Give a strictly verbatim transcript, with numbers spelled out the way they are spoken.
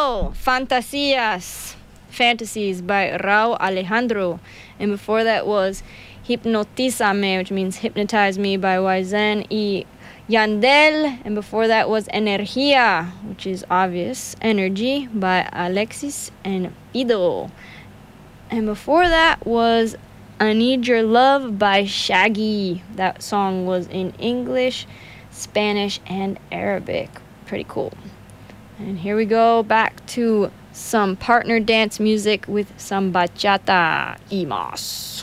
go, Fantasias, Fantasies by Rao Alejandro. And before that was Hipnotizame, which means Hypnotize Me by Waizen y Yandel. And before that was Energia, which is obvious, Energy by Alexis and Fido. And before that was I Need Your Love by Shaggy. That song was in English, Spanish, and Arabic. Pretty cool. And here we go back to some partner dance music with some bachata. Imas.